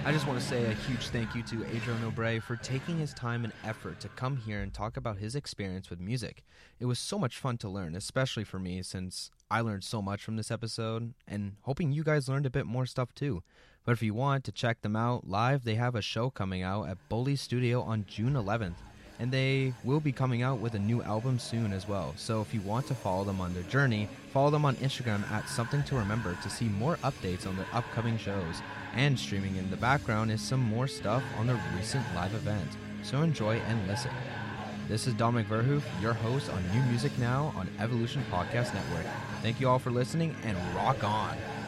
I just want to say a huge thank you to Adrian Obrey for taking his time and effort to come here and talk about his experience with music. It was so much fun to learn, especially for me, since I learned so much from this episode, and hoping you guys learned a bit more stuff too. But if you want to check them out live, they have a show coming out at Bully Studio on June 11th. And they will be coming out with a new album soon as well. So if you want to follow them on their journey, follow them on Instagram at Something to Remember to see more updates on their upcoming shows. And streaming in the background is some more stuff on their recent live event. So enjoy and listen. This is Dominic Verhoef, your host on New Music Now on Evolution Podcast Network. Thank you all for listening, and rock on!